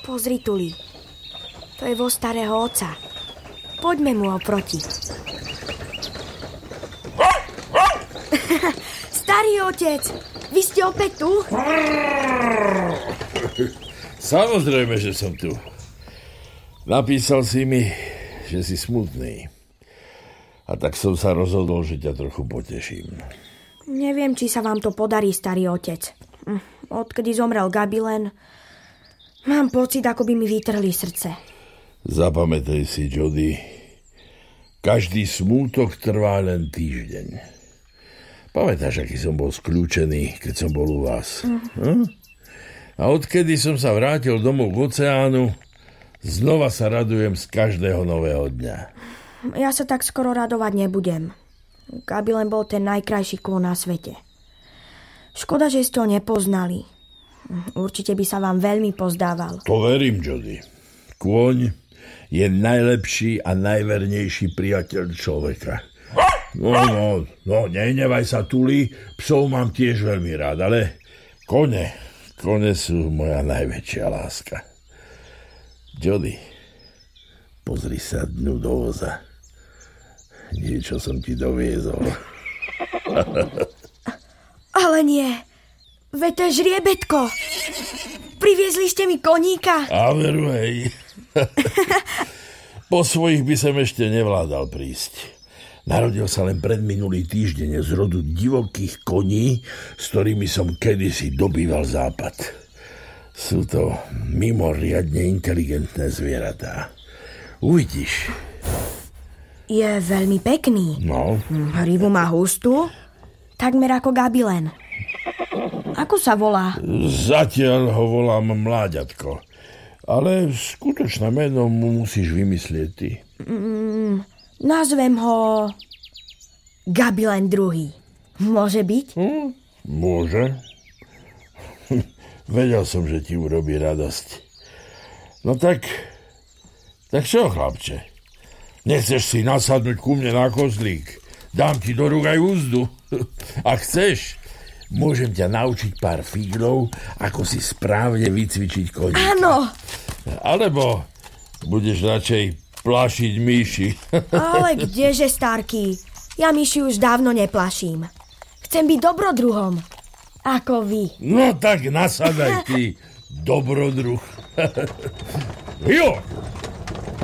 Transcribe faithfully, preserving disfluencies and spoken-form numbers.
Pozri, Tuli. To je voz starého otca. Poďme mu oproti. Starý otec, vy ste opäť tu? Samozrejme, že som tu. Napísal si mi, že si smutný. A tak som sa rozhodol, že ťa trochu poteším. Neviem, či sa vám to podarí, starý otec. Odkedy zomrel Gabilen, mám pocit, ako by mi vytrhli srdce. Zapamätaj si, Jody, každý smútok trvá len týždeň. Pamätáš, aký som bol skľúčený, keď som bol u vás? Mm. Hm? A odkedy som sa vrátil domov k oceánu, znova sa radujem z každého nového dňa. Ja sa tak skoro radovať nebudem. Gabilen bol ten najkrajší kôň na svete. Škoda, že ste ho nepoznali. Určite by sa vám veľmi pozdával. To verím, Jody. Kôň je najlepší a najvernejší priateľ človeka. No, no, no, nehnevaj sa, Tuli, psov mám tiež veľmi rád, ale kone, kone sú moja najväčšia láska. Jody, pozri sa dnu do voza. Niečo som ti doviezol. Ale nie, veď to je žriebetko. Priviezli ste mi koníka. A veru, hej. Po svojich by som ešte nevládal prísť. Narodil sa len predminulý týždeň z rodu divokých koní, s ktorými som kedysi dobýval západ. Sú to mimoriadne inteligentné zvieratá. Uvidíš. Je veľmi pekný. No. Rybu má hustú, takmer ako Gabilen. Ako sa volá? Zatiaľ ho volám Mláďatko. Ale skutočné meno mu musíš vymyslieť ty. Mm, nazvem ho Gabilen druhý. Môže byť? Hm, môže. Vedel som, že ti urobí radosť. No tak, tak čo, chlapče? Nechceš si nasadnúť ku mne na kozlík? Dám ti do rúk aj úzdu. Ak chceš, môžem ťa naučiť pár fíglov, ako si správne vycvičiť koníka. Áno. Alebo budeš radšej plašiť myši. Ale kdeže, starky? Ja myši už dávno neplaším. Chcem byť dobrodruhom. Ako vy. No tak nasadaj ty, dobrodruh. Jo!